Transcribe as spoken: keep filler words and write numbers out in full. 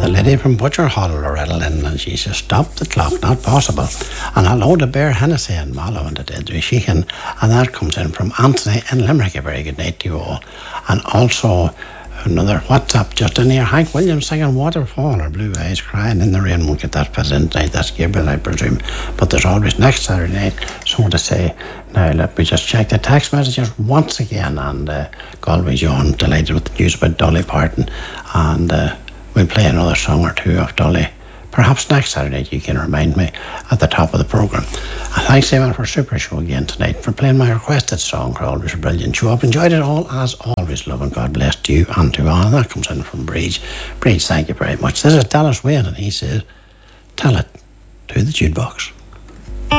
the lady from Butcher Hall rattled in and she says, "Stop the clock, not possible." And a load of Bear Hennessy and Mallow and the Deirdre Sheehan, and that comes in from Anthony in Limerick. A very good night to you all. And also another WhatsApp just in here, Hank Williams singing Waterfall or Blue Eyes Crying in the Rain. Won't get that fit in tonight. That's Gabriel, I presume. But there's always next Saturday night. So to say, now let me just check the text messages once again. And uh, Galway John, delighted with the news about Dolly Parton. And uh, we'll play another song or two of Dolly. Perhaps next Saturday night, you can remind me at the top of the programme. And thanks, Eamon, for Super Show again tonight, for playing my requested song for always a brilliant show. I've enjoyed it all, as always, love, and God bless to you and to all. And that comes in from Breach. Breach, thank you very much. This is Dallas Wayne, and he says, "Tell it to the jukebox."